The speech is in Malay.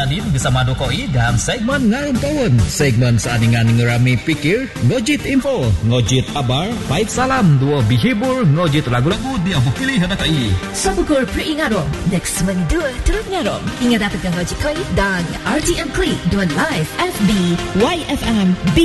Sanin bersama Dokoi dan segmen Ngarung Kawan. Segmen seaningan ngerami pikir, ngojit info, ngojit kabar, baik salam, dua bihibur, ngojit lagu-lagu dia pilih hadakai. Sabukur peringatong, next mendua turut ngarong. Ingat dapatkan ngojit koi dan RTM Klik Dua Live FB YFM